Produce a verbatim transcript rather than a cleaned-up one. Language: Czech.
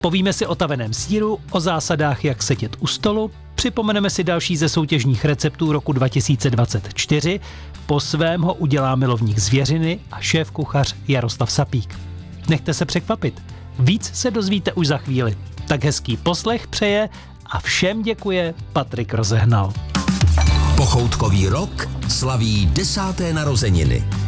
Povíme si o taveném sýru, o zásadách, jak sedět u stolu, připomeneme si další ze soutěžních receptů roku dva tisíce dvacet čtyři, po svém ho udělá milovník zvěřiny a šéf-kuchař Jaroslav Sapík. Nechte se překvapit, víc se dozvíte už za chvíli. Tak hezký poslech přeje a všem děkuje Patrik Rozehnal. Pochoutkový rok slaví desáté narozeniny.